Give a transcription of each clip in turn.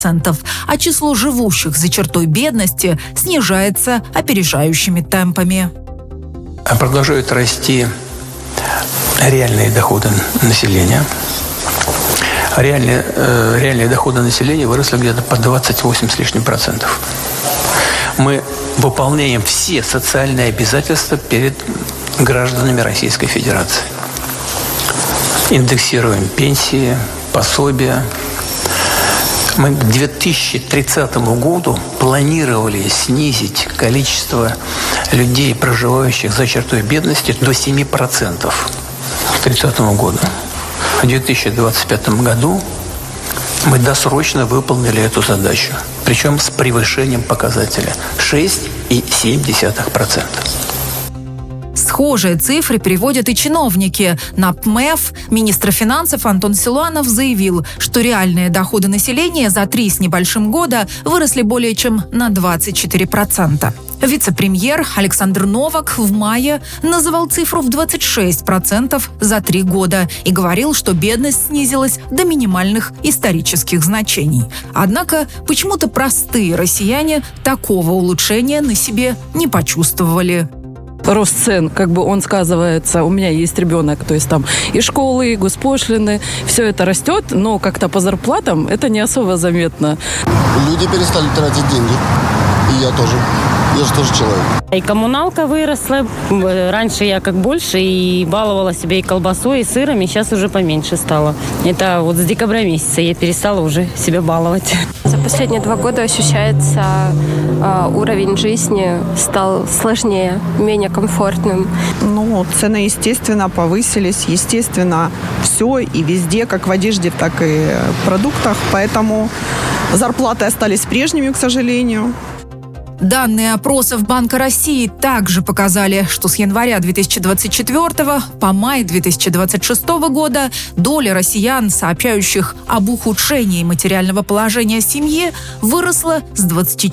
а число живущих за чертой бедности снижается опережающими темпами. Продолжают расти реальные доходы населения. Реальные доходы населения выросли где-то по 28 с лишним процентов. Мы выполняем все социальные обязательства перед гражданами Российской Федерации. Индексируем пенсии, пособия. Мы к 2030 году планировали снизить количество людей, проживающих за чертой бедности, до 7% к 2030 году. В 2025 году мы досрочно выполнили эту задачу, причем с превышением показателя 6,7%. Схожие цифры приводят и чиновники. На ПМЭФ министр финансов Антон Силуанов заявил, что реальные доходы населения за 3 с небольшим года выросли более чем на 24%. Вице-премьер Александр Новак в мае называл цифру в 26% за 3 года и говорил, что бедность снизилась до минимальных исторических значений. Однако почему-то простые россияне такого улучшения на себе не почувствовали. Рост цен, он сказывается. У меня есть ребенок, то есть там и школы, и госпошлины. Все это растет, но как-то по зарплатам это не особо заметно. Люди перестали тратить деньги. И я тоже. Я же тоже человек. И коммуналка выросла. Раньше я больше и баловала себя и колбасой, и сыром, и сейчас уже поменьше стало. Это с декабря месяца я перестала уже себя баловать. За последние 2 года ощущается уровень жизни стал сложнее, менее комфортным. Цены, естественно, повысились. Естественно, все и везде, как в одежде, так и в продуктах. Поэтому зарплаты остались прежними, к сожалению. Данные опросов Банка России также показали, что с января 2024 по май 2026 года доля россиян, сообщающих об ухудшении материального положения семьи, выросла с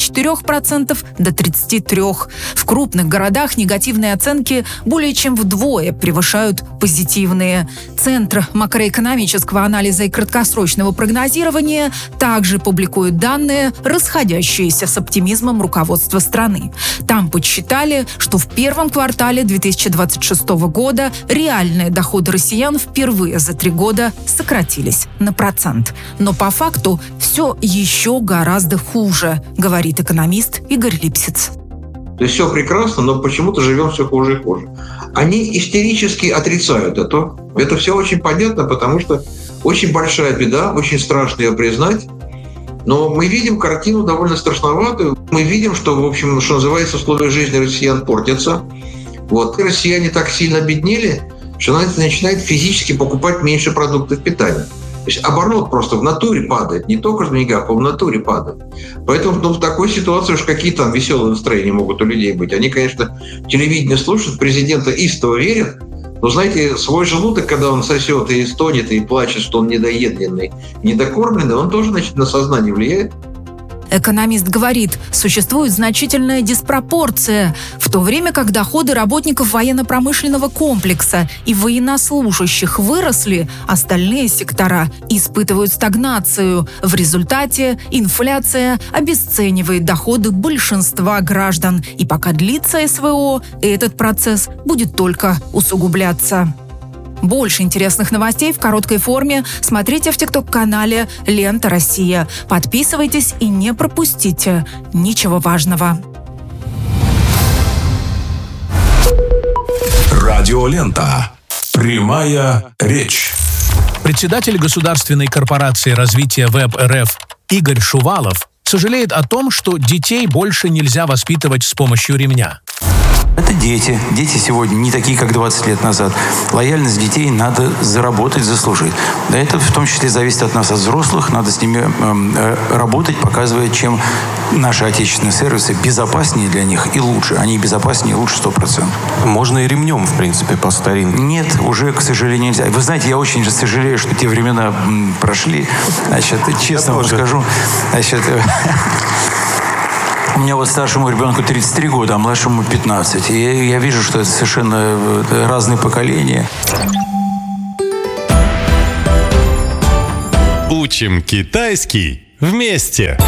24% до 33%. В крупных городах негативные оценки более чем вдвое превышают позитивные. Центр макроэкономического анализа и краткосрочного прогнозирования также публикует данные, расходящиеся с оптимизмом руководства страны. Там подсчитали, что в первом квартале 2026 года реальные доходы россиян впервые за 3 года сократились на 1%. Но по факту все еще гораздо хуже, говорит экономист Игорь Липсиц. То есть все прекрасно, но почему-то живем все хуже и хуже. Они истерически отрицают это. Это все очень понятно, потому что очень большая беда, очень страшно ее признать. Но мы видим картину довольно страшноватую. Мы видим, что, в общем, что называется, условия жизни россиян портятся. И россияне так сильно обеднели, что они начинают физически покупать меньше продуктов питания. То есть оборот просто в натуре падает. Не только в деньгах, а в натуре падает. Поэтому в такой ситуации уж какие там веселые настроения могут у людей быть. Они, конечно, телевидение слушают, президента истово верят. Но, знаете, свой желудок, когда он сосет и стонет, и плачет, что он недоедленный, недокормленный, он тоже, на сознание влияет. Экономист говорит, существует значительная диспропорция. В то время как доходы работников военно-промышленного комплекса и военнослужащих выросли, остальные сектора испытывают стагнацию. В результате инфляция обесценивает доходы большинства граждан. И пока длится СВО, этот процесс будет только усугубляться. Больше интересных новостей в короткой форме смотрите в ТикТок-канале «Лента Россия». Подписывайтесь и не пропустите ничего важного. Радиолента. Прямая речь. Председатель Государственной корпорации развития ВЭБ РФ Игорь Шувалов сожалеет о том, что детей больше нельзя воспитывать с помощью ремня. Это дети. Дети сегодня не такие, как 20 лет назад. Лояльность детей надо заработать, заслужить. Да, это в том числе зависит от нас, от взрослых. Надо с ними работать, показывая, чем наши отечественные сервисы безопаснее для них и лучше. Они безопаснее и лучше 100%. Можно и ремнем, в принципе, по старинке. Нет, уже, к сожалению, нельзя. Вы знаете, я очень сожалею, что те времена прошли. Честно вам скажу. У меня старшему ребенку 33 года, а младшему 15. И я вижу, что это совершенно разные поколения. Учим китайский вместе.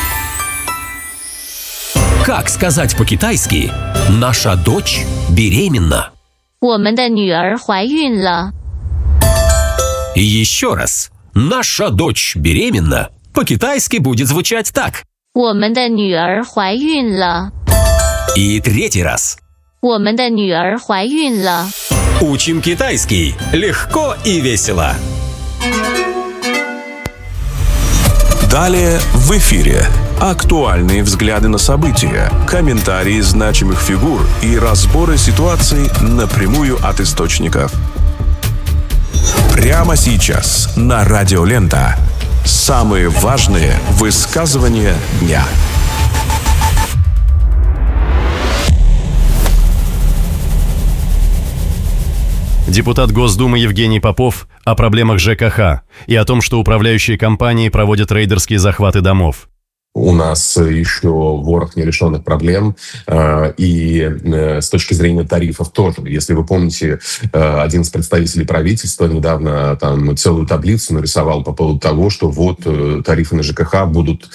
Как сказать по-китайски «наша дочь беременна»? 我们的女儿怀孕了。 И еще раз. «Наша дочь беременна» по-китайски будет звучать так. 我们的女儿怀孕了。 И третий раз. 我们的女儿怀孕了。 Учим китайский легко и весело. Далее в эфире. Актуальные взгляды на события, комментарии значимых фигур и разборы ситуаций напрямую от источников. Прямо сейчас на Радио Лента. Самые важные высказывания дня. Депутат Госдумы Евгений Попов о проблемах ЖКХ и о том, что управляющие компании проводят рейдерские захваты домов. У нас еще ворох нерешенных проблем, и с точки зрения тарифов тоже. Если вы помните, один из представителей правительства недавно там целую таблицу нарисовал по поводу того, что вот тарифы на ЖКХ будут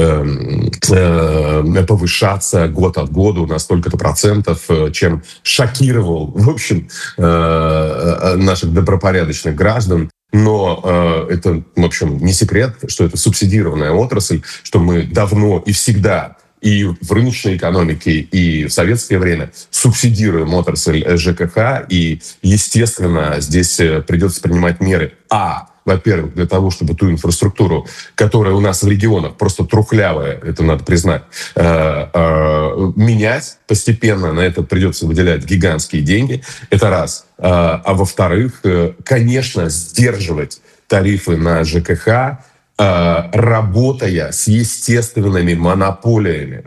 повышаться год от года на столько-то процентов, чем шокировал, в общем, наших добропорядочных граждан. Но это, в общем, не секрет, что это субсидированная отрасль, что мы давно и всегда и в рыночной экономике, и в советское время субсидируем отрасль ЖКХ. И, естественно, здесь придется принимать меры. Во-первых, для того, чтобы ту инфраструктуру, которая у нас в регионах просто трухлявая, это надо признать, менять постепенно. На это придется выделять гигантские деньги. Это раз. А во-вторых, конечно, сдерживать тарифы на ЖКХ, работая с естественными монополиями,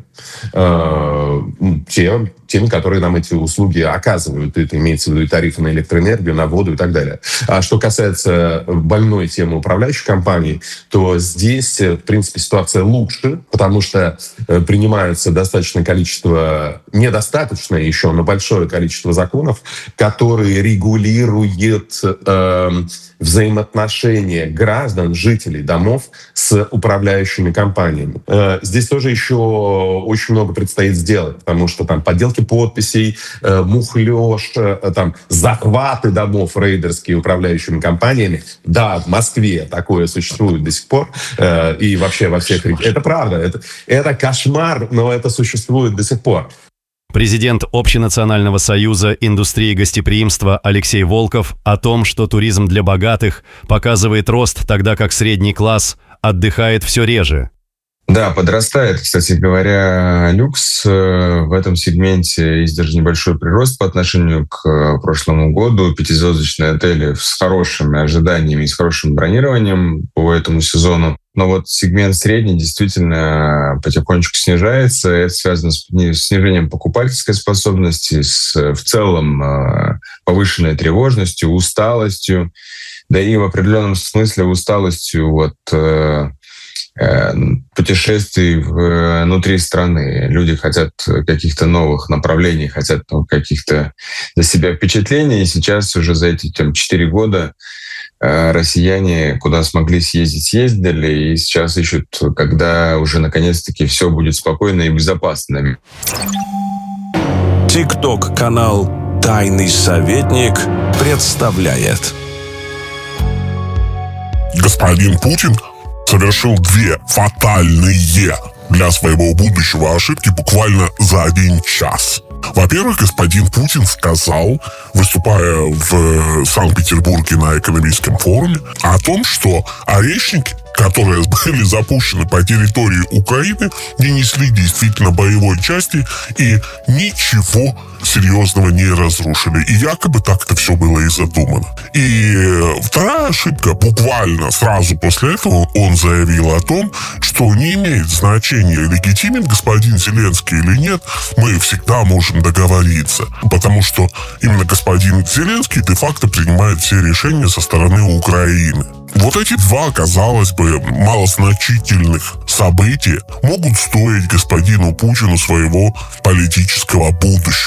теми, которые нам эти услуги оказывают. Это имеется в виду и тарифы на электроэнергию, на воду и так далее. А что касается больной темы управляющих компаний, то здесь, в принципе, ситуация лучше, потому что принимается достаточное количество, недостаточное еще, но большое количество законов, которые регулируют взаимоотношения граждан, жителей домов с управляющими компаниями. Здесь тоже еще очень много предстоит сделать, потому что там подделки подписей, мухлёж, там захваты домов рейдерские управляющими компаниями. Да, в Москве такое существует до сих пор. И вообще во всех регионах. Это правда. Это кошмар, но это существует до сих пор. Президент Общенационального союза индустрии гостеприимства Алексей Волков о том, что туризм для богатых показывает рост, тогда как средний класс отдыхает все реже. Да, подрастает, кстати говоря, люкс. В этом сегменте есть даже небольшой прирост по отношению к прошлому году. Пятизвездочные отели с хорошими ожиданиями и с хорошим бронированием по этому сезону. Но вот сегмент средний действительно потихонечку снижается. Это связано с снижением покупательской способности, в целом повышенной тревожностью, усталостью, да и в определенном смысле усталостью от путешествий внутри страны. Люди хотят каких-то новых направлений, хотят каких-то для себя впечатлений. И сейчас уже за эти 4 года россияне, куда смогли съездить, съездили, и сейчас ищут, когда уже наконец-таки все будет спокойно и безопасно. ТикТок-канал «Тайный советник» представляет. Господин Путин совершил 2 фатальные для своего будущего ошибки буквально за 1 час. Во-первых, господин Путин сказал, выступая в Санкт-Петербурге на экономическом форуме, о том, что орешники, которые были запущены по территории Украины, не несли действительно боевой части и ничего серьезного не разрушили. И якобы так это все было и задумано. И вторая ошибка, буквально сразу после этого он заявил о том, что не имеет значения, легитимен господин Зеленский или нет, мы всегда можем договориться. Потому что именно господин Зеленский де-факто принимает все решения со стороны Украины. Вот эти 2, казалось бы, малозначительных события могут стоить господину Путину своего политического будущего.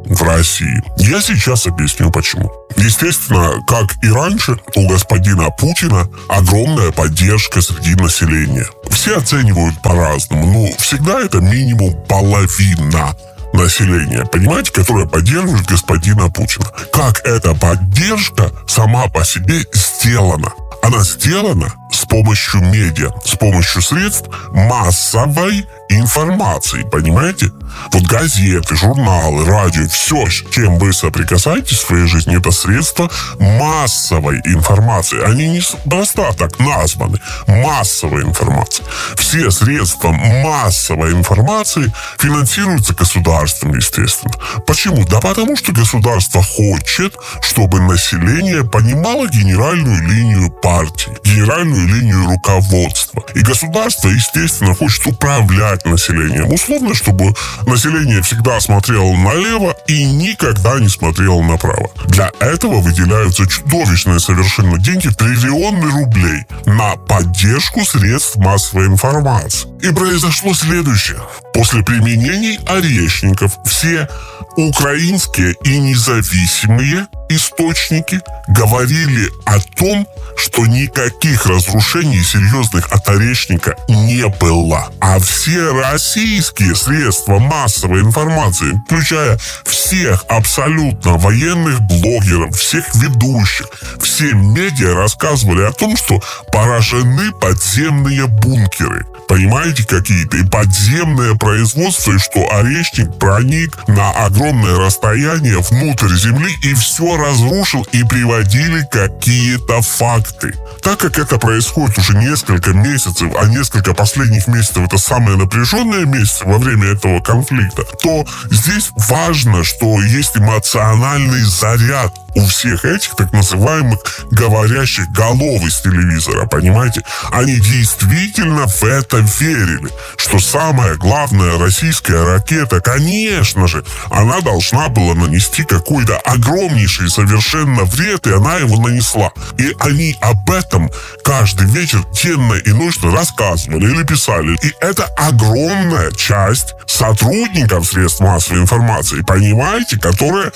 в России. Я сейчас объясню почему. Естественно, как и раньше, у господина Путина огромная поддержка среди населения. Все оценивают по-разному, но всегда это минимум половина населения, понимаете, которое поддерживает господина Путина. Как эта поддержка сама по себе сделана? Она сделана с помощью медиа, с помощью средств массовой информации, понимаете? Вот газеты, журналы, радио, все, с чем вы соприкасаетесь в своей жизни, это средства массовой информации. Они не просто так названы. Массовая информация. Все средства массовой информации финансируются государством, естественно. Почему? Да потому что государство хочет, чтобы население понимало генеральную линию партии, генеральную линию руководства. И государство, естественно, хочет управлять населением. Условно, чтобы население всегда смотрело налево и никогда не смотрело направо. Для этого выделяются чудовищные совершенно деньги, триллионы рублей, на поддержку средств массовой информации. И произошло следующее. После применений орешников все украинские и независимые источники говорили о том, что никаких разрушений серьезных от орешника не было. А все российские средства массовой информации, включая всех абсолютно военных блогеров, всех ведущих, все медиа рассказывали о том, что поражены подземные бункеры. Понимаете, какие-то и подземное производство, и что орешник проник на огромное расстояние внутрь земли и все разрушил, и приводили какие-то факты. Так как это происходит уже несколько месяцев, а несколько последних месяцев это самые напряженные месяцы во время этого конфликта, то здесь важно, что есть эмоциональный заряд у всех этих так называемых говорящих голов из телевизора, понимаете? Они действительно в это верили, что самая главная российская ракета, конечно же, она должна была нанести какой-то огромнейший совершенно вред, и она его нанесла. И они об этом каждый вечер, денно и ночно рассказывали или писали. И это огромная часть сотрудников средств массовой информации, понимаете, которые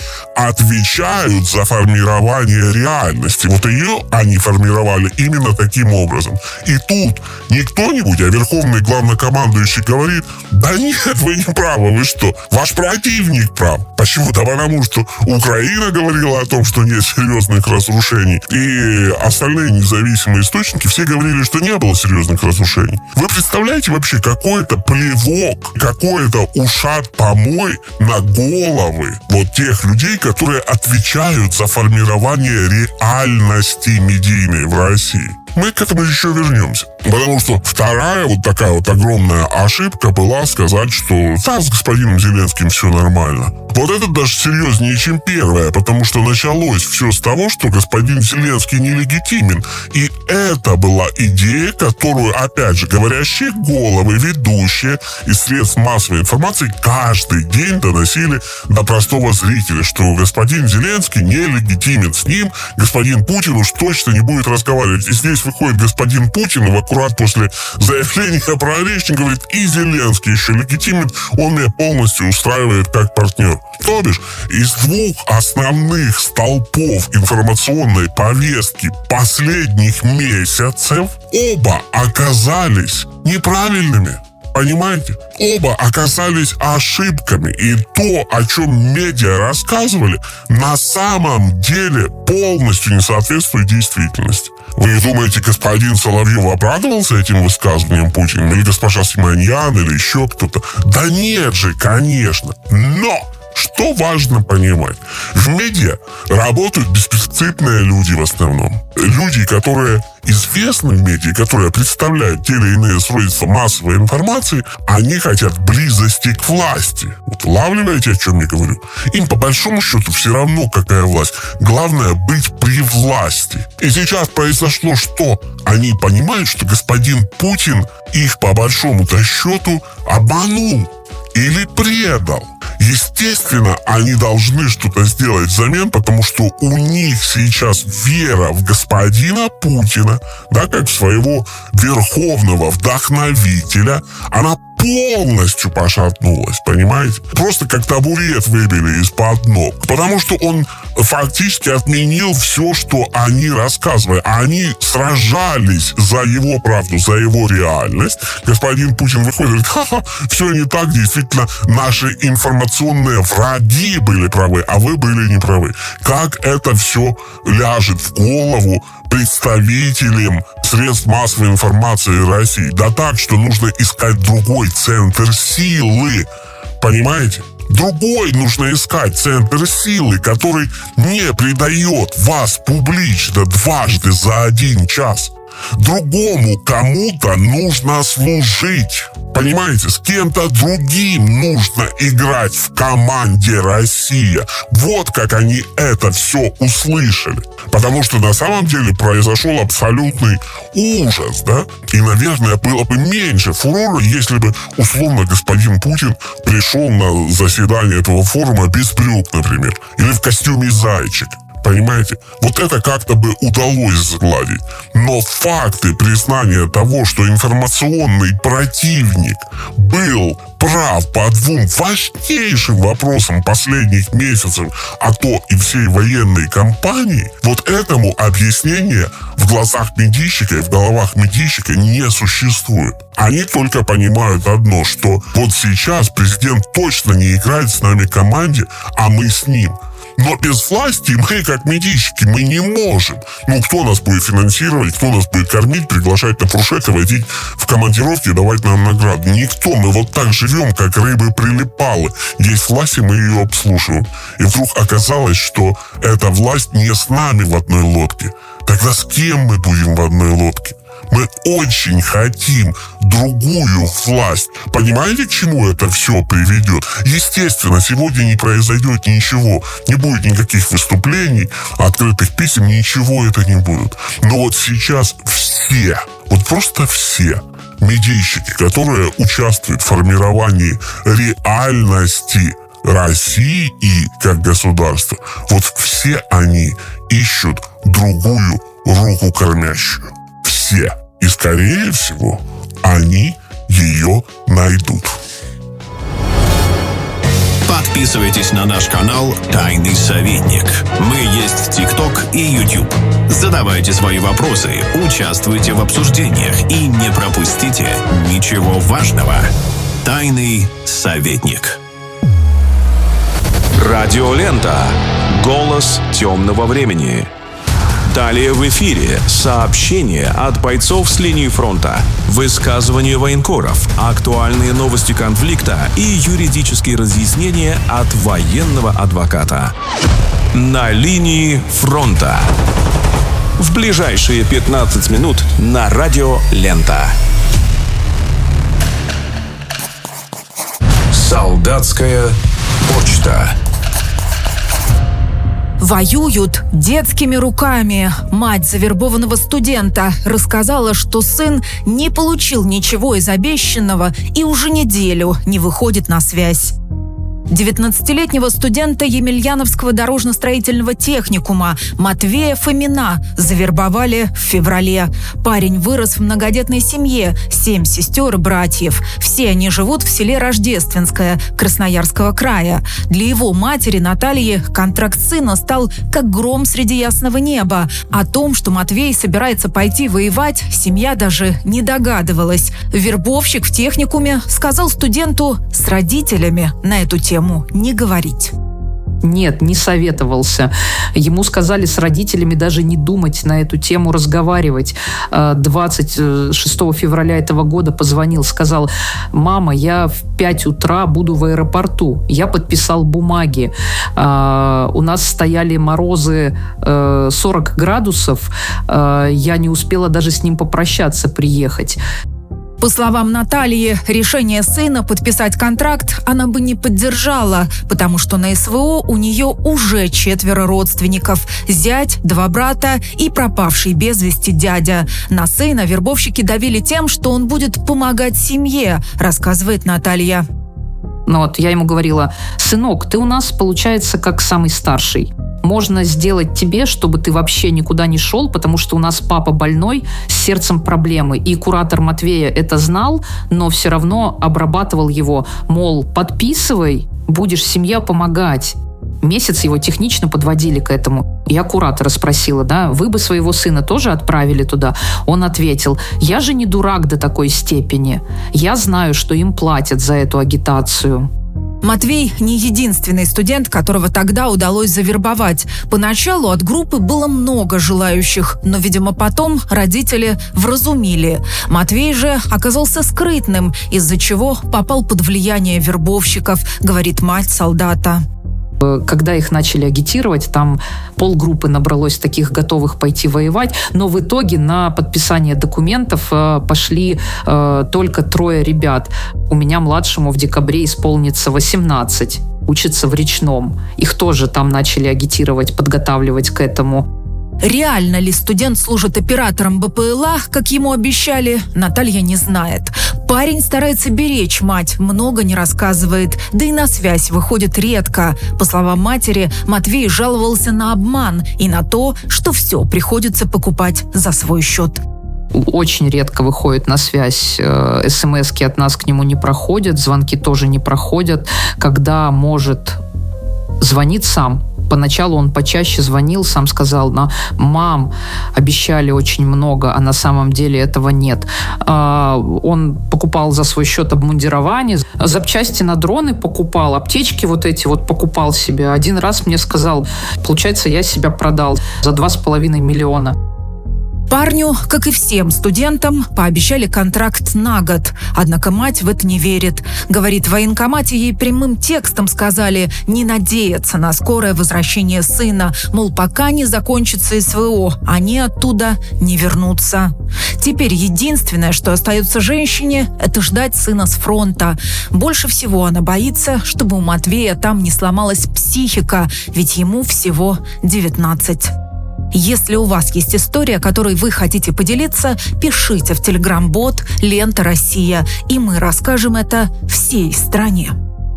отвечают за формирование реальности. Вот ее они формировали именно таким образом. И тут не кто-нибудь, а верховный главнокомандующий говорит: да нет, вы не правы, вы что? Ваш противник прав. Почему? Да потому что Украина говорила о том, что нет серьезных разрушений, и остальные независимые источники все говорили, что не было серьезных разрушений. Вы представляете вообще какой-то плевок, какой-то ушат-помой на головы вот тех людей, которые отвечают за формирование реальности медийной в России? Мы к этому еще вернемся. Потому что вторая вот такая вот огромная ошибка была сказать, что да, с господином Зеленским все нормально. Вот это даже серьезнее, чем первая, потому что началось все с того, что господин Зеленский нелегитимен. И это была идея, которую, опять же, говорящие головы, ведущие из средств массовой информации каждый день доносили до простого зрителя, что господин Зеленский нелегитимен. С ним господин Путин уж точно не будет разговаривать. И здесь выходит господин Путин, аккурат после заявления про орешник, говорит: и Зеленский еще легитимен, он меня полностью устраивает как партнер. То бишь, из двух основных столпов информационной повестки последних месяцев оба оказались неправильными. Понимаете? Оба оказались ошибками. И то, о чем медиа рассказывали, на самом деле полностью не соответствует действительности. Вы думаете, господин Соловьев обрадовался этим высказыванием Путина? Или госпожа Симоньян, или еще кто-то? Да нет же, конечно. Но что важно понимать? В медиа работают бесперспективные люди в основном. Люди, которые известны в медиа, которые представляют те или иные средства массовой информации, они хотят близости к власти. Вот улавливаете, о чем я говорю? Им по большому счету все равно, какая власть. Главное быть при власти. И сейчас произошло что? Они понимают, что господин Путин их по большому-то счету обманул или предал. Естественно, они должны что-то сделать взамен, потому что у них сейчас вера в господина Путина, да, как своего верховного вдохновителя, она полностью пошатнулась, понимаете? Просто как табурет выбили из-под ног. Потому что он фактически отменил все, что они рассказывали. Они сражались за его правду, за его реальность. Господин Путин выходит и говорит: ха-ха, все не так, действительно, наши информационные враги были правы, а вы были неправы. Как это все ляжет в голову представителям средств массовой информации России? Да так, что нужно искать другой центр силы. Понимаете? Другой нужно искать центр силы, который не предает вас публично дважды за 1 час. Другому кому-то нужно служить. Понимаете, с кем-то другим нужно играть в команде «Россия». Вот как они это все услышали. Потому что на самом деле произошел абсолютный ужас, да? И, наверное, было бы меньше фурора, если бы, условно, господин Путин пришел на заседание этого форума без брюк, например, или в костюме зайчик. Понимаете? Вот это как-то бы удалось сгладить. Но факты признания того, что информационный противник был прав по 2 важнейшим вопросам последних месяцев, а то и всей военной кампании, вот этому объяснения в глазах медийщика и в головах медийщика не существует. Они только понимают одно, что вот сейчас президент точно не играет с нами в команде, а мы с ним. Но без власти мы, как медийщики, мы не можем. Ну, кто нас будет финансировать, кто нас будет кормить, приглашать на фуршет и водить в командировки и давать нам награду? Никто. Мы вот так живем, как рыбы-прилипалы. Есть власть, и мы ее обслуживаем. И вдруг оказалось, что эта власть не с нами в одной лодке. Тогда с кем мы будем в одной лодке? Мы очень хотим другую власть. Понимаете, к чему это все приведет? Естественно, сегодня не произойдет ничего. Не будет никаких выступлений, открытых писем, ничего это не будет. Но вот сейчас все, вот просто все медийщики, которые участвуют в формировании реальности России и как государства, вот все они ищут другую руку кормящую. Все. И, скорее всего, они ее найдут. Подписывайтесь на наш канал «Тайный советник». Мы есть в ТикТок и YouTube. Задавайте свои вопросы, участвуйте в обсуждениях и не пропустите ничего важного. «Тайный советник». Радиолента. Голос темного времени. Далее в эфире сообщения от бойцов с линии фронта, высказывания военкоров, актуальные новости конфликта и юридические разъяснения от военного адвоката. На линии фронта. В ближайшие 15 минут на Радио Лента. Солдатская почта. Воюют детскими руками. Мать завербованного студента рассказала, что сын не получил ничего из обещанного и уже неделю не выходит на связь. 19-летнего студента Емельяновского дорожно-строительного техникума Матвея Фомина завербовали в феврале. Парень вырос в многодетной семье, 7 сестер и братьев. Все они живут в селе Рождественское Красноярского края. Для его матери Натальи контракт сына стал как гром среди ясного неба. О том, что Матвей собирается пойти воевать, семья даже не догадывалась. Вербовщик в техникуме сказал студенту с родителями на эту тему не говорить. Нет, не советовался. Ему сказали с родителями даже не думать на эту тему разговаривать. 26 февраля этого года позвонил, сказал: «Мама, я в 5 утра буду в аэропорту». Я подписал бумаги. У нас стояли морозы 40 градусов. Я не успела даже с ним попрощаться, приехать. По словам Натальи, решение сына подписать контракт она бы не поддержала, потому что на СВО у нее уже 4 родственников: зять, 2 брата и пропавший без вести дядя. На сына вербовщики давили тем, что он будет помогать семье, рассказывает Наталья. Ну вот, я ему говорила: «Сынок, ты у нас, получается, как самый старший». можно сделать тебе, чтобы ты вообще никуда не шел, потому что у нас папа больной, с сердцем проблемы. И куратор Матвея это знал, но все равно обрабатывал его. Мол, подписывай, будешь семье помогать. Месяц его технично подводили к этому. Я куратора спросила, да, вы бы своего сына тоже отправили туда? Он ответил, я же не дурак до такой степени. Я знаю, что им платят за эту агитацию. Матвей не единственный студент, которого тогда удалось завербовать. Поначалу от группы было много желающих, но, видимо, потом родители вразумили. Матвей же оказался скрытным, из-за чего попал под влияние вербовщиков, говорит мать солдата. Когда их начали агитировать, там полгруппы набралось таких готовых пойти воевать, но в итоге на подписание документов пошли только 3 ребят. У меня младшему в декабре исполнится 18, учится в Речном. Их тоже там начали агитировать, подготавливать к этому. Реально ли студент служит оператором БПЛА, как ему обещали, Наталья не знает. Парень старается беречь мать, много не рассказывает, да и на связь выходит редко. По словам матери, Матвей жаловался на обман и на то, что все приходится покупать за свой счет. Очень редко выходит на связь, смски от нас к нему не проходят, звонки тоже не проходят. Когда может, звонит сам. Поначалу он почаще звонил, сам сказал, мам, обещали очень много, а на самом деле этого нет. Он покупал за свой счет обмундирование, запчасти на дроны покупал, аптечки вот эти вот покупал себе. Один раз мне сказал, получается, я себя продал за 2,5 миллиона. Парню, как и всем студентам, пообещали контракт на год. Однако мать в это не верит. Говорит, в военкомате ей прямым текстом сказали не надеяться на скорое возвращение сына. Мол, пока не закончится СВО, они оттуда не вернутся. Теперь единственное, что остается женщине, это ждать сына с фронта. Больше всего она боится, чтобы у Матвея там не сломалась психика, ведь ему всего 19. Если у вас есть история, которой вы хотите поделиться, пишите в телеграм-бот «Лента Россия», и мы расскажем это всей стране.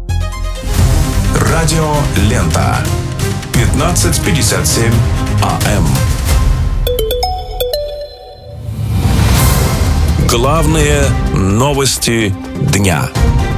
Радио «Лента». 15:57 АМ. Главные новости дня.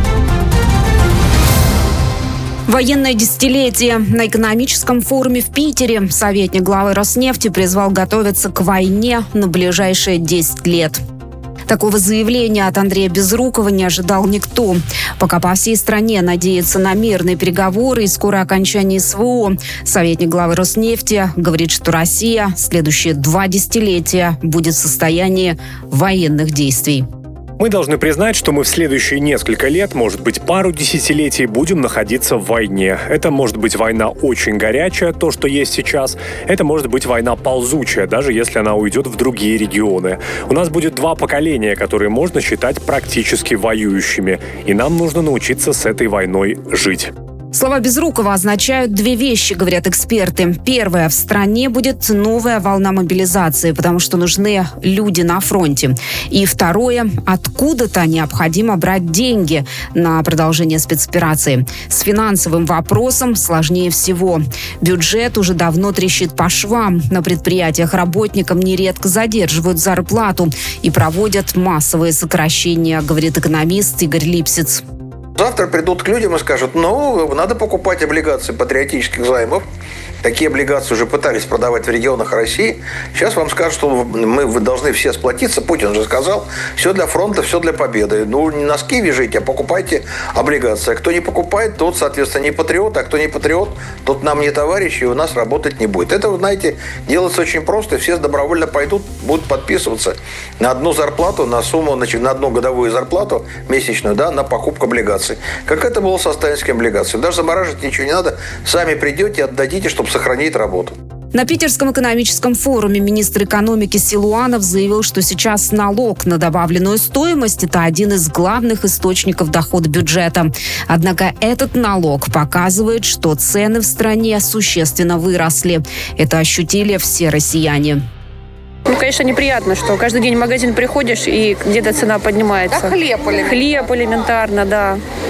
Военное десятилетие. На экономическом форуме в Питере советник главы Роснефти призвал готовиться к войне на ближайшие 10 лет. Такого заявления от Андрея Безрукова не ожидал никто. Пока по всей стране надеются на мирные переговоры и скорое окончание СВО, советник главы Роснефти говорит, что Россия следующие 2 десятилетия будет в состоянии военных действий. Мы должны признать, что мы в следующие несколько лет, может быть, пару десятилетий будем находиться в войне. Это может быть война очень горячая, то, что есть сейчас. Это может быть война ползучая, даже если она уйдет в другие регионы. У нас будет 2 поколения, которые можно считать практически воюющими. И нам нужно научиться с этой войной жить. Слова Безрукова означают 2 вещи, говорят эксперты. Первое. В стране будет новая волна мобилизации, потому что нужны люди на фронте. И второе. Откуда-то необходимо брать деньги на продолжение спецоперации. С финансовым вопросом сложнее всего. Бюджет уже давно трещит по швам. На предприятиях работникам нередко задерживают зарплату и проводят массовые сокращения, говорит экономист Игорь Липсиц. Завтра придут к людям и скажут, надо покупать облигации патриотических займов. Такие облигации уже пытались продавать в регионах России. Сейчас вам скажут, что вы должны все сплотиться. Путин же сказал, все для фронта, все для победы. Не носки вяжите, а покупайте облигации. А кто не покупает, тот, соответственно, не патриот. А кто не патриот, тот нам не товарищ, и у нас работать не будет. Это, вы знаете, делается очень просто. Все добровольно пойдут, будут подписываться на одну зарплату, на сумму, на одну годовую зарплату месячную, на покупку облигаций. Как это было со сталинскими облигациями. Даже замораживать ничего не надо. Сами придете, отдадите, чтобы сохранить работу. На Питерском экономическом форуме министр экономики Силуанов заявил, что сейчас налог на добавленную стоимость – это один из главных источников дохода бюджета. Однако этот налог показывает, что цены в стране существенно выросли. Это ощутили все россияне. Конечно, неприятно, что каждый день в магазин приходишь и где-то цена поднимается. Да, хлеб элементарно. Хлеб элементарно, да.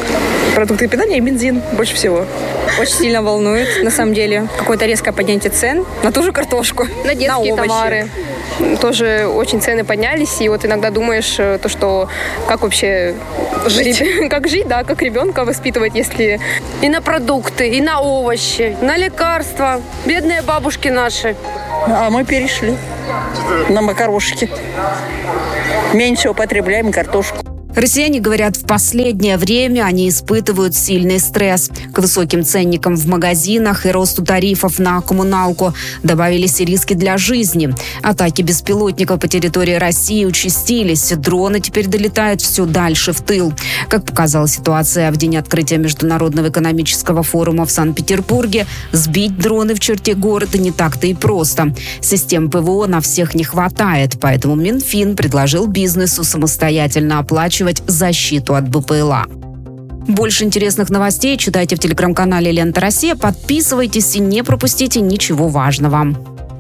продукты питания и бензин больше всего. Очень сильно волнует, на самом деле. Какое-то резкое поднятие цен на ту же картошку, на детские товары. Тоже очень цены поднялись, и вот иногда думаешь, то, что как вообще жить, как жить, да, как ребенка воспитывать, если и на продукты, и на овощи, на лекарства. Бедные бабушки наши. А мы перешли на макарошки. Меньше употребляем картошку. Россияне говорят, в последнее время они испытывают сильный стресс. К высоким ценникам в магазинах и росту тарифов на коммуналку добавились и риски для жизни. Атаки беспилотников по территории России участились. Дроны теперь долетают все дальше в тыл. Как показала ситуация в день открытия Международного экономического форума в Санкт-Петербурге, сбить дроны в черте города не так-то и просто. Систем ПВО на всех не хватает, поэтому Минфин предложил бизнесу самостоятельно оплачивать защиту от БПЛА. Больше интересных новостей читайте в телеграм-канале «Лента Россия». Подписывайтесь и не пропустите ничего важного.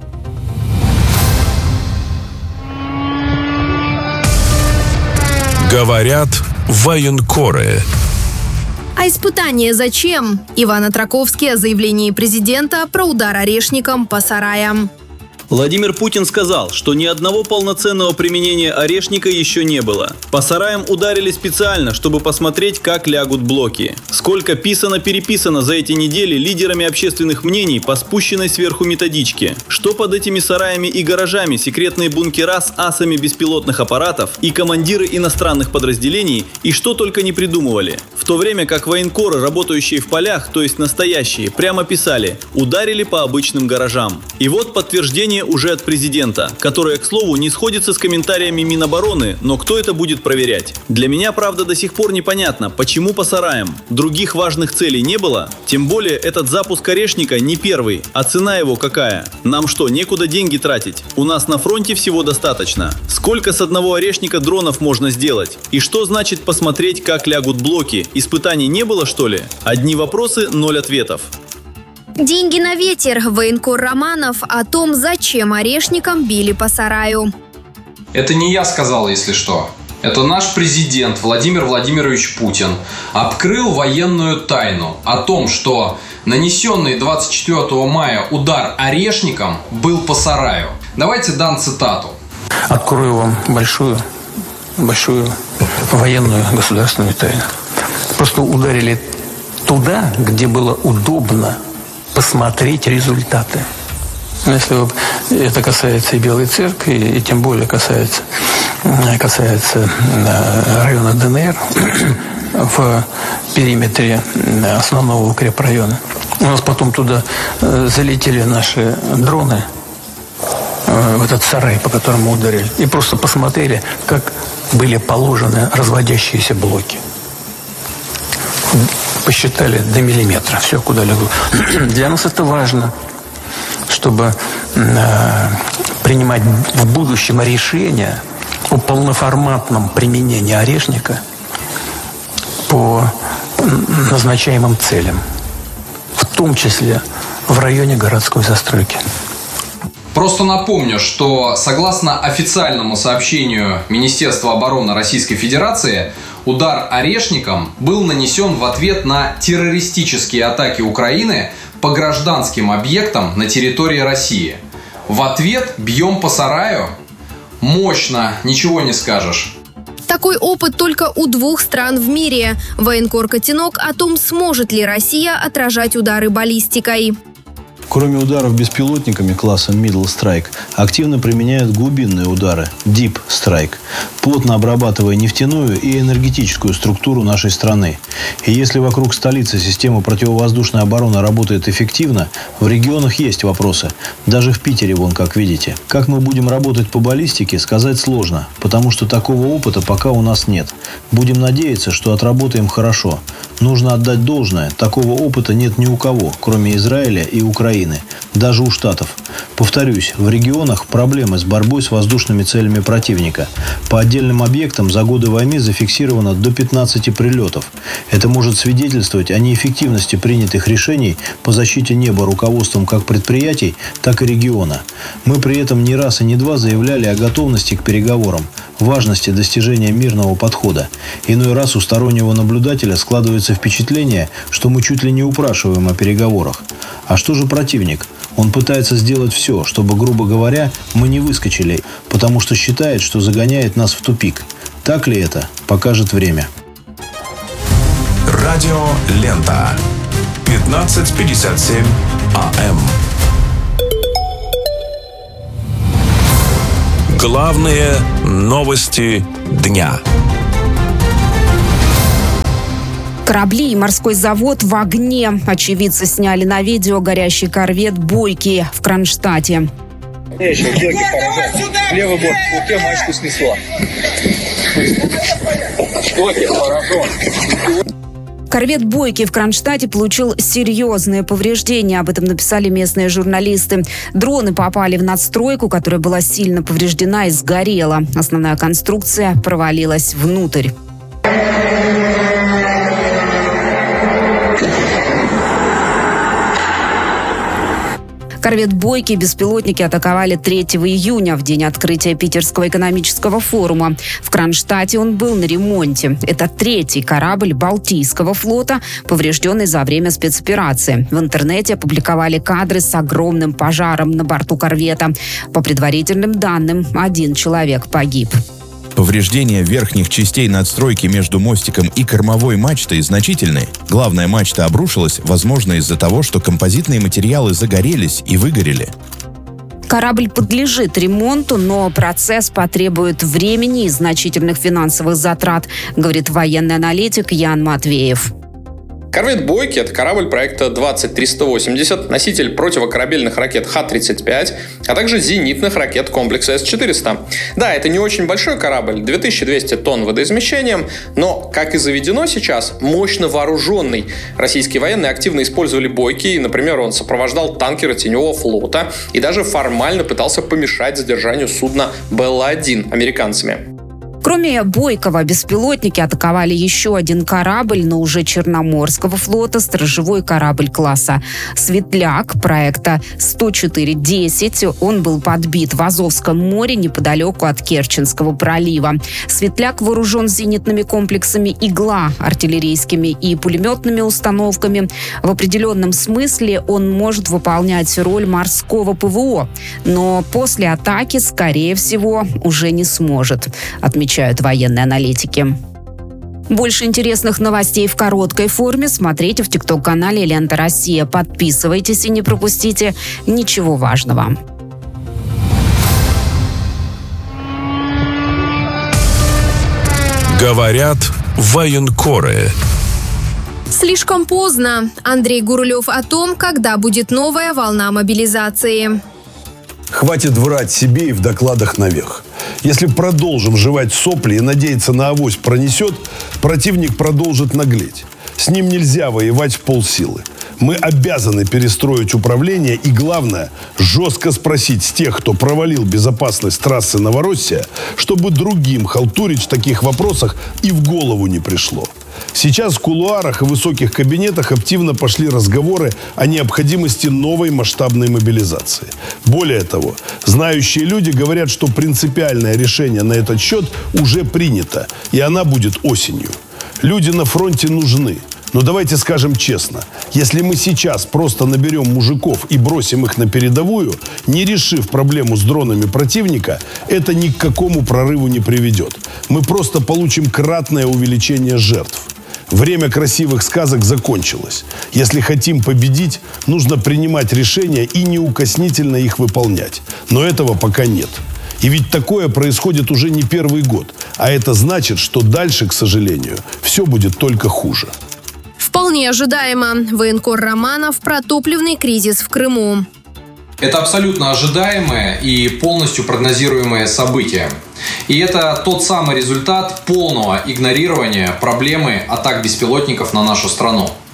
Говорят военкоры. А испытание зачем? Иван Отраковский о заявлении президента про удар орешником по сараям. Владимир Путин сказал, что ни одного полноценного применения орешника еще не было. По сараям ударили специально, чтобы посмотреть, как лягут блоки. Сколько писано-переписано за эти недели лидерами общественных мнений по спущенной сверху методичке. Что под этими сараями и гаражами секретные бункера с асами беспилотных аппаратов и командиры иностранных подразделений, и что только не придумывали. В то время как военкоры, работающие в полях, то есть настоящие, прямо писали: ударили по обычным гаражам. И вот подтверждение уже от президента, которое, к слову, не сходится с комментариями Минобороны, но кто это будет проверять? Для меня, правда, до сих пор непонятно, почему по сараям. Других важных целей не было? Тем более, этот запуск орешника не первый, а цена его какая? Нам что, некуда деньги тратить? У нас на фронте всего достаточно. Сколько с одного орешника дронов можно сделать? И что значит посмотреть, как лягут блоки? Испытаний не было, что ли? Одни вопросы, 0 ответов. Деньги на ветер. Военкор Романов о том, зачем орешникам били по сараю. Это не я сказал, если что. Это наш президент Владимир Владимирович Путин открыл военную тайну о том, что нанесенный 24 мая удар орешником был по сараю. Давайте дам цитату. Открою вам большую военную государственную тайну. Просто ударили туда, где было удобно посмотреть результаты. Если это касается и Белой Церкви, и тем более касается района ДНР в периметре основного укрепрайона. У нас потом туда залетели наши дроны в этот сарай, по которому ударили, и просто посмотрели, как были положены разводящиеся блоки. Посчитали до миллиметра, все, куда легло. Для нас это важно, чтобы принимать в будущем решения о полноформатном применении орешника по назначаемым целям, в том числе в районе городской застройки. Просто напомню, что согласно официальному сообщению Министерства обороны Российской Федерации, удар орешником был нанесен в ответ на террористические атаки Украины по гражданским объектам на территории России. В ответ бьем по сараю? Мощно, ничего не скажешь. Такой опыт только у 2 стран в мире. Военкор Котенок о том, сможет ли Россия отражать удары баллистикой. Кроме ударов беспилотниками класса Middle Strike, активно применяют глубинные удары Deep Strike, плотно обрабатывая нефтяную и энергетическую структуру нашей страны. И если вокруг столицы система противовоздушной обороны работает эффективно, в регионах есть вопросы. Даже в Питере, вон как видите. Как мы будем работать по баллистике, сказать сложно, потому что такого опыта пока у нас нет. Будем надеяться, что отработаем хорошо. Нужно отдать должное, такого опыта нет ни у кого, кроме Израиля и Украины. рассеяны, даже у Штатов. Повторюсь, в регионах проблемы с борьбой с воздушными целями противника. По отдельным объектам за годы войны зафиксировано до 15 прилетов. Это может свидетельствовать о неэффективности принятых решений по защите неба руководством как предприятий, так и региона. Мы при этом не раз и не два заявляли о готовности к переговорам, важности достижения мирного подхода. Иной раз у стороннего наблюдателя складывается впечатление, что мы чуть ли не упрашиваем о переговорах. А что же противник? Он пытается сделать все, чтобы, грубо говоря, мы не выскочили, потому что считает, что загоняет нас в тупик. Так ли это, покажет время. Радио Лента. 15:57 АМ. Главные новости дня. Корабли и морской завод в огне. Очевидцы сняли на видео горящий корвет «Бойки» в Кронштадте. Левый борт, у мачту снесло. Корвет «Бойки» в Кронштадте получил серьезные повреждения. Об этом написали местные журналисты. Дроны попали в надстройку, которая была сильно повреждена и сгорела. Основная конструкция провалилась внутрь. Корвет «Бойки» беспилотники атаковали 3 июня, в день открытия Питерского экономического форума. В Кронштадте он был на ремонте. Это 3-й корабль Балтийского флота, поврежденный за время спецоперации. В интернете опубликовали кадры с огромным пожаром на борту корвета. По предварительным данным, 1 человек погиб. Повреждения верхних частей надстройки между мостиком и кормовой мачтой значительны. Главная мачта обрушилась, возможно, из-за того, что композитные материалы загорелись и выгорели. Корабль подлежит ремонту, но процесс потребует времени и значительных финансовых затрат, говорит военный аналитик Ян Матвеев. Корвет «Бойки» — это корабль проекта 20380, носитель противокорабельных ракет Х-35, а также зенитных ракет комплекса С-400. Да, это не очень большой корабль, 2200 тонн водоизмещением, но, как и заведено сейчас, мощно вооруженный. Российские военные активно использовали «Бойки», и, например, он сопровождал танкеры Теневого флота и даже формально пытался помешать задержанию судна «Белла-1» американцами. Кроме «Бойкова», беспилотники атаковали еще 1 корабль, но уже Черноморского флота, сторожевой корабль класса «Светляк» проекта 104-10. Он был подбит в Азовском море неподалеку от Керченского пролива. «Светляк» вооружен зенитными комплексами «Игла», артиллерийскими и пулеметными установками. В определенном смысле он может выполнять роль морского ПВО, но после атаки, скорее всего, уже не сможет, отмечают военные аналитики. Больше интересных новостей в короткой форме смотрите в ТикТок-канале «Лента Россия». Подписывайтесь и не пропустите ничего важного. Говорят военкоры. Слишком поздно. Андрей Гурулев о том, когда будет новая волна мобилизации. Хватит врать себе и в докладах наверх. Если продолжим жевать сопли и надеяться на авось пронесет, противник продолжит наглеть. С ним нельзя воевать в полсилы. Мы обязаны перестроить управление и, главное, жестко спросить с тех, кто провалил безопасность трассы Новороссия, чтобы другим халтурить в таких вопросах и в голову не пришло. Сейчас в кулуарах и высоких кабинетах активно пошли разговоры о необходимости новой масштабной мобилизации. Более того, знающие люди говорят, что принципиальное решение на этот счет уже принято, и она будет осенью. Люди на фронте нужны. Но давайте скажем честно, если мы сейчас просто наберем мужиков и бросим их на передовую, не решив проблему с дронами противника, это ни к какому прорыву не приведет. Мы просто получим кратное увеличение жертв. Время красивых сказок закончилось. Если хотим победить, нужно принимать решения и неукоснительно их выполнять. Но этого пока нет. И ведь такое происходит уже не первый год. А это значит, что дальше, к сожалению, все будет только хуже. Вполне ожидаемо. Военкор Романов про топливный кризис в Крыму. Это абсолютно ожидаемое и полностью прогнозируемое событие. И это тот самый результат полного игнорирования проблемы атак беспилотников на нашу страну.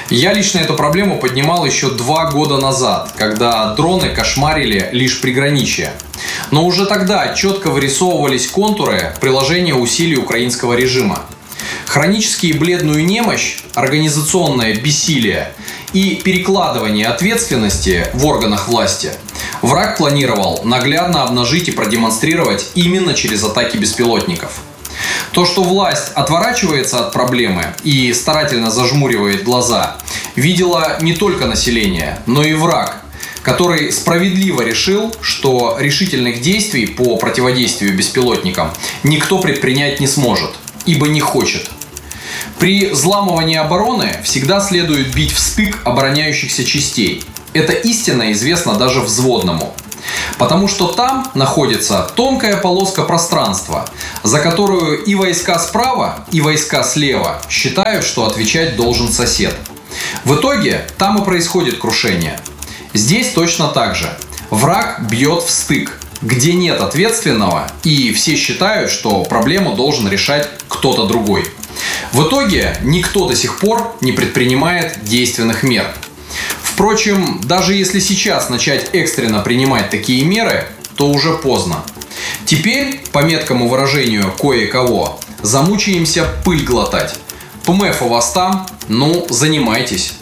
Я лично эту проблему поднимал еще 2 года назад, когда дроны кошмарили лишь приграничье. Но уже тогда четко вырисовывались контуры приложения усилий украинского режима. Хронические бледную немощь, организационное бессилие и перекладывание ответственности в органах власти враг планировал наглядно обнажить и продемонстрировать именно через атаки беспилотников. То, что власть отворачивается от проблемы и старательно зажмуривает глаза, видело не только население, но и враг, который справедливо решил, что решительных действий по противодействию беспилотникам никто предпринять не сможет, ибо не хочет. При взламывании обороны всегда следует бить в стык обороняющихся частей. Это истинно известно даже взводному. Потому что там находится тонкая полоска пространства, за которую и войска справа, и войска слева считают, что отвечать должен сосед. В итоге там и происходит крушение. Здесь точно так же. Враг бьет в стык, где нет ответственного, и все считают, что проблему должен решать кто-то другой. В итоге никто до сих пор не предпринимает действенных мер. Впрочем, даже если сейчас начать экстренно принимать такие меры, то уже поздно. Теперь, по меткому выражению кое-кого, замучаемся пыль глотать. ПМФ у вас там? Ну, занимайтесь.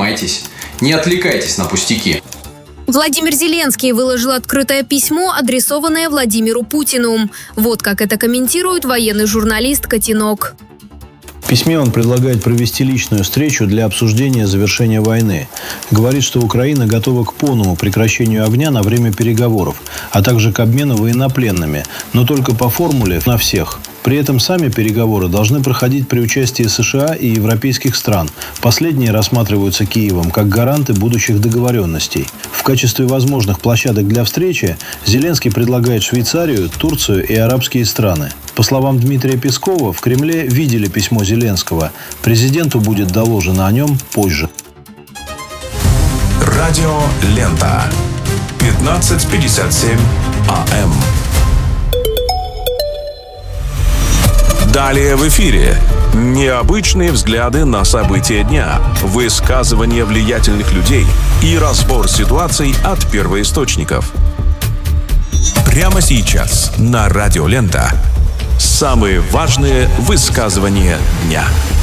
Не отвлекайтесь на пустяки. Владимир Зеленский выложил открытое письмо, адресованное Владимиру Путину. Вот как это комментирует военный журналист Котенок. В письме он предлагает провести личную встречу для обсуждения завершения войны. Говорит, что Украина готова к полному прекращению огня на время переговоров, а также к обмену военнопленными, но только по формуле на всех. При этом сами переговоры должны проходить при участии США и европейских стран. Последние рассматриваются Киевом как гаранты будущих договоренностей. В качестве возможных площадок для встречи Зеленский предлагает Швейцарию, Турцию и арабские страны. По словам Дмитрия Пескова, в Кремле видели письмо Зеленского. Президенту будет доложено о нем позже. Радио Лента. 15:57 АМ. Далее в эфире. Необычные взгляды на события дня, высказывания влиятельных людей и разбор ситуаций от первоисточников. Прямо сейчас на Радио Лента. Самые важные высказывания дня.